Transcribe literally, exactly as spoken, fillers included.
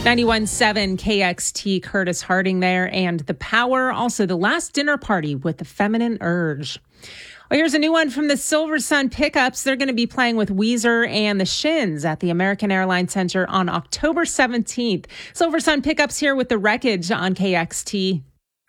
ninety-one point seven K X T, Curtis Harding there, and The Power, also The Last Dinner Party with the Feminine Urge. Well, here's a new one from the Silver Sun Pickups. They're going to be playing with Weezer and the Shins at the American Airlines Center on October seventeenth. Silver Sun Pickups here with The Wreckage on K X T.